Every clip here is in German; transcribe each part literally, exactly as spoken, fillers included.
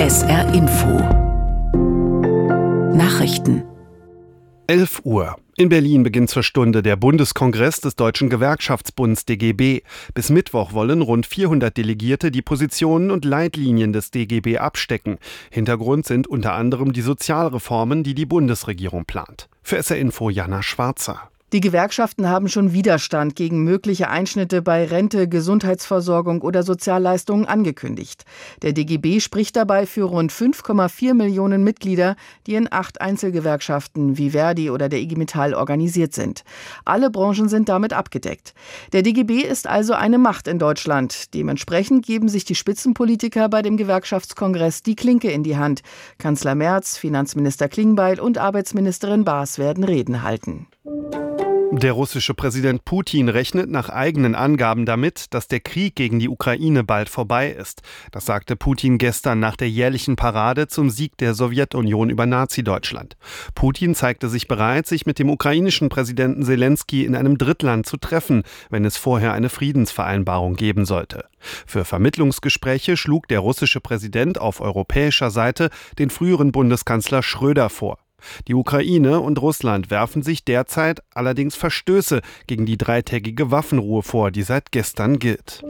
S R Info Nachrichten. elf Uhr. In Berlin beginnt zur Stunde der Bundeskongress des Deutschen Gewerkschaftsbunds D G B. Bis Mittwoch wollen rund vierhundert Delegierte die Positionen und Leitlinien des D G B abstecken. Hintergrund sind unter anderem die Sozialreformen, die die Bundesregierung plant. Für S R Info Jana Schwarzer. Die Gewerkschaften haben schon Widerstand gegen mögliche Einschnitte bei Rente, Gesundheitsversorgung oder Sozialleistungen angekündigt. Der D G B spricht dabei für rund fünf Komma vier Millionen Mitglieder, die in acht Einzelgewerkschaften wie Verdi oder der I G Metall organisiert sind. Alle Branchen sind damit abgedeckt. Der D G B ist also eine Macht in Deutschland. Dementsprechend geben sich die Spitzenpolitiker bei dem Gewerkschaftskongress die Klinke in die Hand. Kanzler Merz, Finanzminister Klingbeil und Arbeitsministerin Baas werden Reden halten. Der russische Präsident Putin rechnet nach eigenen Angaben damit, dass der Krieg gegen die Ukraine bald vorbei ist. Das sagte Putin gestern nach der jährlichen Parade zum Sieg der Sowjetunion über Nazi-Deutschland. Putin zeigte sich bereit, sich mit dem ukrainischen Präsidenten Selenskyj in einem Drittland zu treffen, wenn es vorher eine Friedensvereinbarung geben sollte. Für Vermittlungsgespräche schlug der russische Präsident auf europäischer Seite den früheren Bundeskanzler Schröder vor. Die Ukraine und Russland werfen sich derzeit allerdings Verstöße gegen die dreitägige Waffenruhe vor, die seit gestern gilt.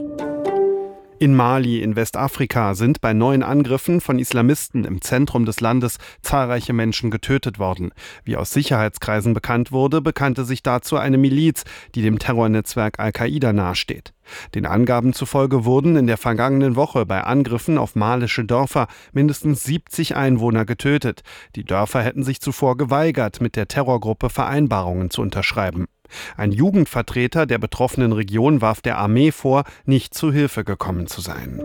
In Mali in Westafrika sind bei neuen Angriffen von Islamisten im Zentrum des Landes zahlreiche Menschen getötet worden. Wie aus Sicherheitskreisen bekannt wurde, bekannte sich dazu eine Miliz, die dem Terrornetzwerk Al-Qaida nahesteht. Den Angaben zufolge wurden in der vergangenen Woche bei Angriffen auf malische Dörfer mindestens siebzig Einwohner getötet. Die Dörfer hätten sich zuvor geweigert, mit der Terrorgruppe Vereinbarungen zu unterschreiben. Ein Jugendvertreter der betroffenen Region warf der Armee vor, nicht zu Hilfe gekommen zu sein.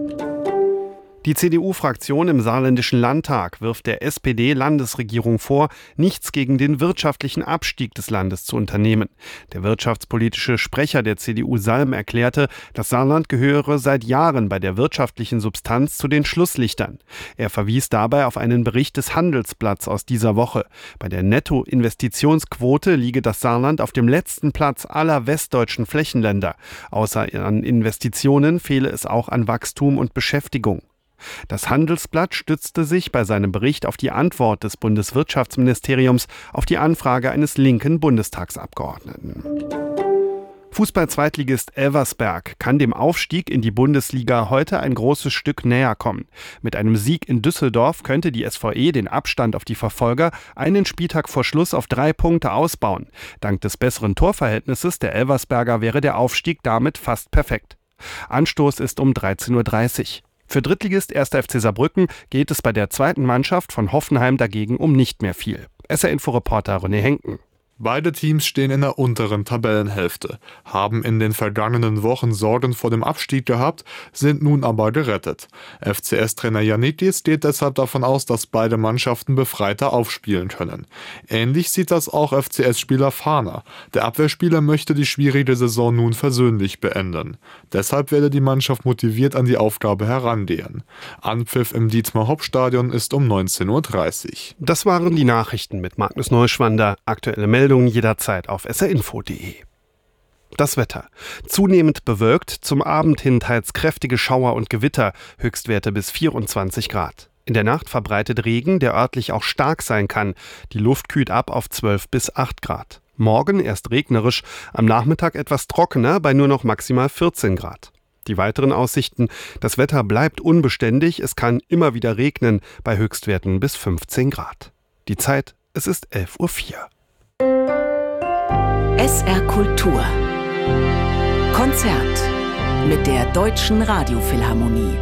Die C D U-Fraktion im Saarländischen Landtag wirft der S P D-Landesregierung vor, nichts gegen den wirtschaftlichen Abstieg des Landes zu unternehmen. Der wirtschaftspolitische Sprecher der C D U Salm erklärte, das Saarland gehöre seit Jahren bei der wirtschaftlichen Substanz zu den Schlusslichtern. Er verwies dabei auf einen Bericht des Handelsblatts aus dieser Woche. Bei der Nettoinvestitionsquote liege das Saarland auf dem letzten Platz aller westdeutschen Flächenländer. Außer an Investitionen fehle es auch an Wachstum und Beschäftigung. Das Handelsblatt stützte sich bei seinem Bericht auf die Antwort des Bundeswirtschaftsministeriums auf die Anfrage eines linken Bundestagsabgeordneten. Fußball-Zweitligist Elversberg kann dem Aufstieg in die Bundesliga heute ein großes Stück näher kommen. Mit einem Sieg in Düsseldorf könnte die S V E den Abstand auf die Verfolger einen Spieltag vor Schluss auf drei Punkte ausbauen. Dank des besseren Torverhältnisses der Elversberger wäre der Aufstieg damit fast perfekt. Anstoß ist um dreizehn Uhr dreißig. Für Drittligist erster F C Saarbrücken geht es bei der zweiten Mannschaft von Hoffenheim dagegen um nicht mehr viel. S R-Info-Reporter René Henken. Beide Teams stehen in der unteren Tabellenhälfte, haben in den vergangenen Wochen Sorgen vor dem Abstieg gehabt, sind nun aber gerettet. F C S-Trainer Janitis geht deshalb davon aus, dass beide Mannschaften befreiter aufspielen können. Ähnlich sieht das auch F C S-Spieler Fahner. Der Abwehrspieler möchte die schwierige Saison nun versöhnlich beenden. Deshalb werde die Mannschaft motiviert an die Aufgabe herangehen. Anpfiff im Dietmar-Hopp-Stadion ist um neunzehn Uhr dreißig. Das waren die Nachrichten mit Magnus Neuschwander. Aktuelle Meldungen jederzeit auf s r info punkt d e. Das Wetter. Zunehmend bewölkt, zum Abend hin teils kräftige Schauer und Gewitter, Höchstwerte bis vierundzwanzig Grad. In der Nacht verbreitet Regen, der örtlich auch stark sein kann. Die Luft kühlt ab auf zwölf bis acht Grad. Morgen erst regnerisch, am Nachmittag etwas trockener, bei nur noch maximal vierzehn Grad. Die weiteren Aussichten: Das Wetter bleibt unbeständig, es kann immer wieder regnen, bei Höchstwerten bis fünfzehn Grad. Die Zeit, es ist elf Uhr vier. S R Kultur Konzert mit der Deutschen Radiophilharmonie.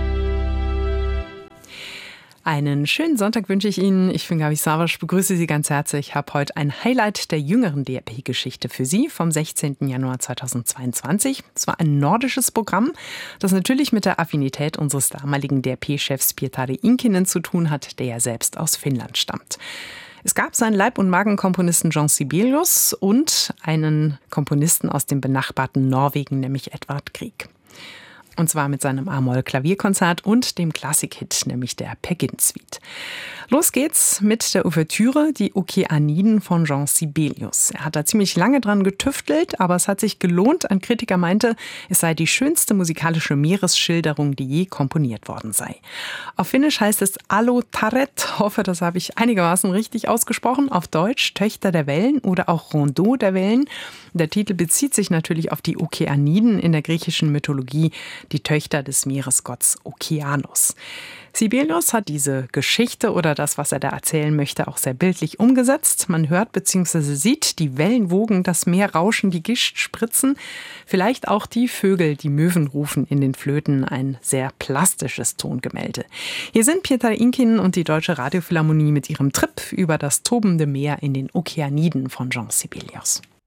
Einen schönen Sonntag wünsche ich Ihnen. Ich bin Gabi Savasch, begrüße Sie ganz herzlich. Ich habe heute ein Highlight der jüngeren D R P-Geschichte für Sie vom sechzehnten Januar zweitausendzweiundzwanzig. Es war ein nordisches Programm, das natürlich mit der Affinität unseres damaligen D R P-Chefs Pietari Inkinen zu tun hat, der ja selbst aus Finnland stammt. Es gab seinen Leib- und Magenkomponisten Jean Sibelius und einen Komponisten aus dem benachbarten Norwegen, nämlich Edvard Grieg. Und zwar mit seinem A-Moll-Klavierkonzert und dem Klassikhit, nämlich der Peer Gynt Suite. Los geht's mit der Ouvertüre, die Okeaniden von Jean Sibelius. Er hat da ziemlich lange dran getüftelt, aber es hat sich gelohnt. Ein Kritiker meinte, es sei die schönste musikalische Meeresschilderung, die je komponiert worden sei. Auf Finnisch heißt es Alo Taret, hoffe, das habe ich einigermaßen richtig ausgesprochen. Auf Deutsch Töchter der Wellen oder auch Rondeau der Wellen. Der Titel bezieht sich natürlich auf die Okeaniden in der griechischen Mythologie, die Töchter des Meeresgotts Okeanos. Sibelius hat diese Geschichte oder das, was er da erzählen möchte, auch sehr bildlich umgesetzt. Man hört bzw. sieht die Wellenwogen, das Meer rauschen, die Gischt spritzen. Vielleicht auch die Vögel, die Möwen rufen in den Flöten. Ein sehr plastisches Tongemälde. Hier sind Peter Inkin und die Deutsche Radiophilharmonie mit ihrem Trip über das tobende Meer in den Okeaniden von Jean Sibelius.